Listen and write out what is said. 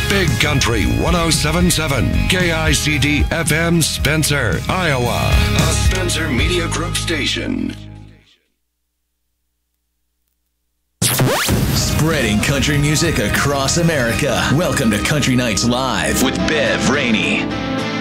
Big Country 1077, KICD FM Spencer, Iowa. A Spencer Media Group station. Spreading country music across America. Welcome to Country Nights Live with Bev Rainey.